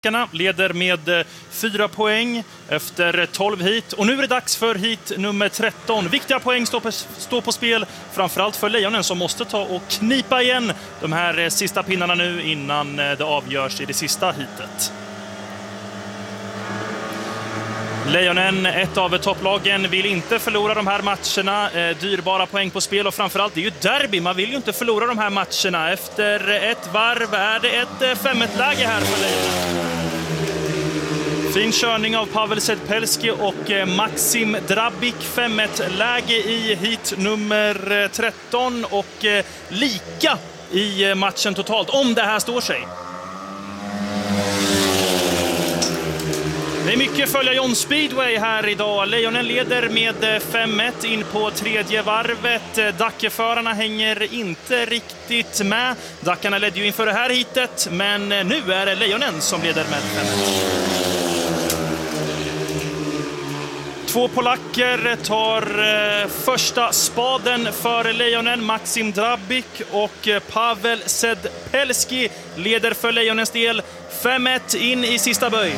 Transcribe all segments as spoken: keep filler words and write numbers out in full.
leder med fyra poäng efter tolv hit. Och nu är det dags för hit nummer tretton. Viktiga poäng står på, står på spel, framförallt för Lejonen som måste ta och knipa igen de här sista pinnarna nu innan det avgörs i det sista hitet. Lejonen, ett av topplagen, vill inte förlora de här matcherna. Eh, dyrbara poäng på spel och framförallt, det är ju derby. Man vill ju inte förlora de här matcherna. Efter ett varv är det ett femmetläge här för Lejonen. Fin körning av Pavel Sedpelski och eh, Maxim Drabik. Femmetläge i hit nummer tretton och eh, lika i matchen totalt, om det här står sig. Det är mycket följa John Speedway här idag. Lejonen leder med fem ett in på tredje varvet. Dackeförarna hänger inte riktigt med. Dackarna ledde ju inför det här hitet, men nu är det Lejonen som leder med fem ett. Två polacker tar eh, första spaden för Lejonen. Maxim Drabik och eh, Pavel Sedpelski leder för Lejonens del. fem ett in i sista böj.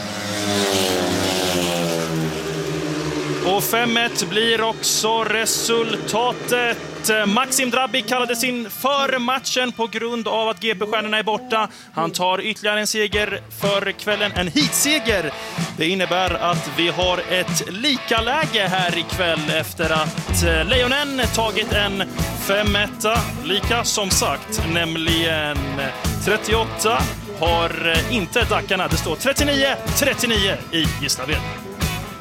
Och fem ett blir också resultatet. Maxim Drabik kallades in för matchen på grund av att G P-stjärnorna är borta. Han tar ytterligare en seger för kvällen, en hitseger. Det innebär att vi har ett lika läge här ikväll efter att Lejonen tagit en fem ett. Lika som sagt, nämligen trettioåtta har inte Dackarna. Det står trettionio trettionio i Gislaved.